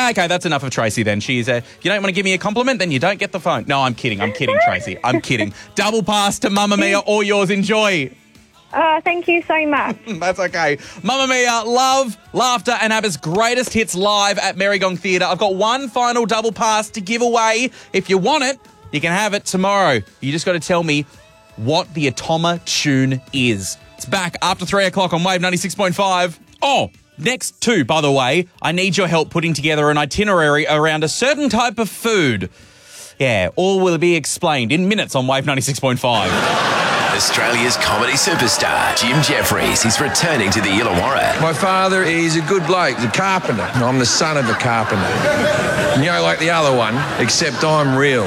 Okay, that's enough of Tracy then. She's you don't want to give me a compliment, then you don't get the phone. No, I'm kidding, Tracy. I'm kidding. Double pass to Mamma Mia, all yours. Enjoy. Thank you so much. That's okay. Mamma Mia, love, laughter, and ABBA's greatest hits live at Merry-Gong Theatre. I've got one final double pass to give away. If you want it, you can have it tomorrow. You just got to tell me what the Atoma tune is. It's back after 3 o'clock on Wave 96.5. Oh, next too, by the way, I need your help putting together an itinerary around a certain type of food. Yeah, all will be explained in minutes on Wave 96.5. Australia's comedy superstar, Jim Jeffries, is returning to the Illawarra. My father is a good bloke, he's a carpenter. I'm the son of a carpenter. You know, like the other one, except I'm real.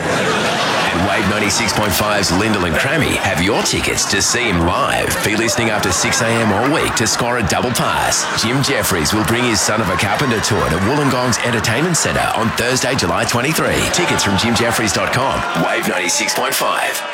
And Wave 96.5's Lyndall and Crammy have your tickets to see him live. Be listening after 6 a.m. all week to score a double pass. Jim Jeffries will bring his Son of a Carpenter tour to Wollongong's Entertainment Centre on Thursday, July 23. Tickets from jimjeffries.com. Wave 96.5.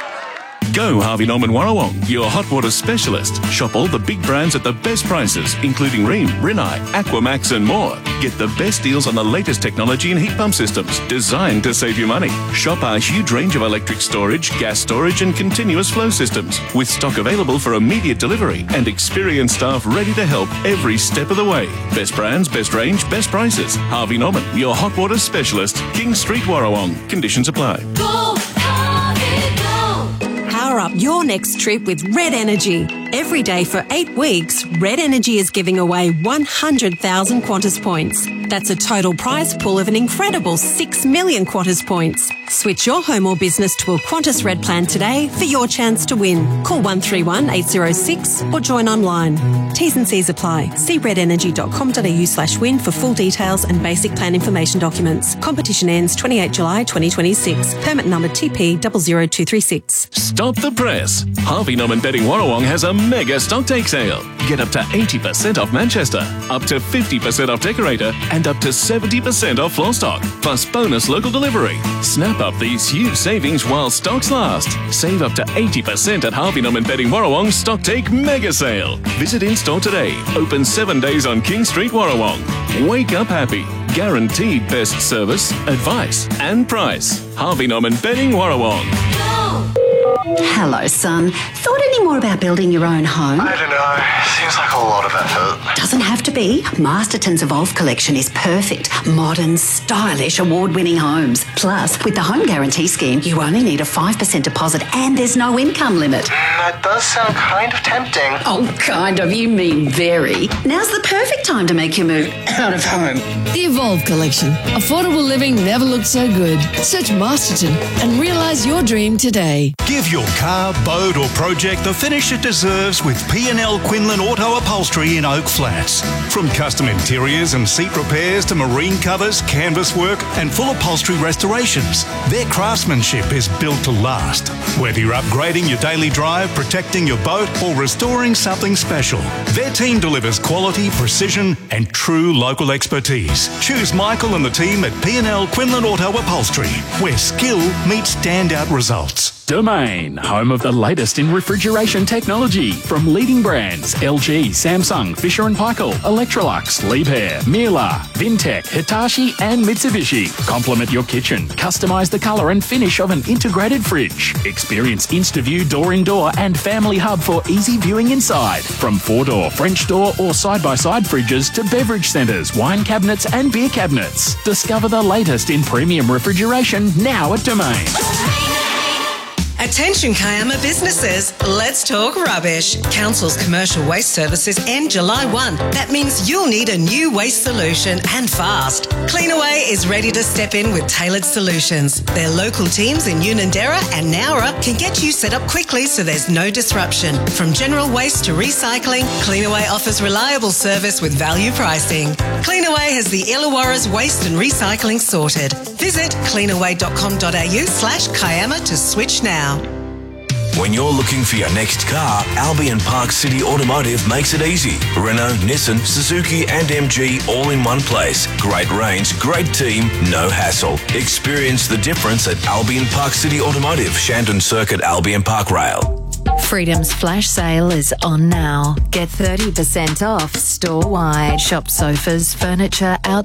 Go Harvey Norman Warrawong, your hot water specialist. Shop all the big brands at the best prices, including Rheem, Rinnai, Aquamax and more. Get the best deals on the latest technology and heat pump systems, designed to save you money. Shop our huge range of electric storage, gas storage and continuous flow systems, with stock available for immediate delivery and experienced staff ready to help every step of the way. Best brands, best range, best prices. Harvey Norman, your hot water specialist. King Street, Warrawong. Conditions apply. Go, Harvey, go! Power up your next trip with Red Energy. Every day for 8 weeks, Red Energy is giving away 100,000 Qantas points. That's a total prize pool of an incredible 6 million Qantas points. Switch your home or business to a Qantas Red plan today for your chance to win. Call 131 806 or join online. T's and C's apply. See redenergy.com.au/win for full details and basic plan information documents. Competition ends 28 July 2026. Permit number TP 00236. Stop the press. Harvey Norman Bedding Warrawong has a mega stock take sale. Get up to 80% off Manchester, up to 50% off Decorator, and up to 70% off floor stock, plus bonus local delivery. Snap up these huge savings while stocks last. Save up to 80% at Harvey Norman Bedding Warrawong's Stock Take Mega Sale. Visit in-store today. Open 7 days on King Street, Warrawong. Wake up happy. Guaranteed best service, advice and price. Harvey Norman Bedding Warrawong. Hello, son. Thought any more about building your own home? I don't know. Seems like a lot of effort. Doesn't have to be. Masterton's Evolve collection is perfect. Modern, stylish, award-winning homes. Plus, with the Home Guarantee Scheme, you only need a 5% deposit and there's no income limit. That does sound kind of tempting. Oh, kind of. You mean very. Now's the perfect time to make your move out of home. The Evolve collection. Affordable living never looked so good. Search Masterton and realise your dream today. Give your car, boat or project the finish it deserves with P&L Quinlan Auto Upholstery in Oak Flats. From custom interiors and seat repairs to marine covers, canvas work and full upholstery restorations, their craftsmanship is built to last. Whether you're upgrading your daily drive, protecting your boat or restoring something special, their team delivers quality, precision and true local expertise. Choose Michael and the team at P&L Quinlan Auto Upholstery, where skill meets standout results. Domain, home of the latest in refrigeration technology from leading brands LG, Samsung, Fisher & Paykel, Electrolux, Liebherr, Miele, Vintech, Hitachi and Mitsubishi. Complement your kitchen. Customise the colour and finish of an integrated fridge. Experience InstaView door-in-door and Family Hub for easy viewing inside. From 4-door, French door or side-by-side fridges to beverage centres, wine cabinets and beer cabinets. Discover the latest in premium refrigeration now at Domain. Attention Kiama businesses, let's talk rubbish. Council's commercial waste services end July 1. That means you'll need a new waste solution and fast. Cleanaway is ready to step in with tailored solutions. Their local teams in Unanderra and Nowra can get you set up quickly so there's no disruption. From general waste to recycling, Cleanaway offers reliable service with value pricing. Cleanaway has the Illawarra's waste and recycling sorted. Visit cleanaway.com.au/Kiama to switch now. When you're looking for your next car, Albion Park City Automotive makes it easy. Renault, Nissan, Suzuki and MG all in one place. Great range, great team, no hassle. Experience the difference at Albion Park City Automotive, Shandon Circuit, Albion Park Rail. Freedom's flash sale is on now. Get 30% off store-wide. Shop sofas, furniture,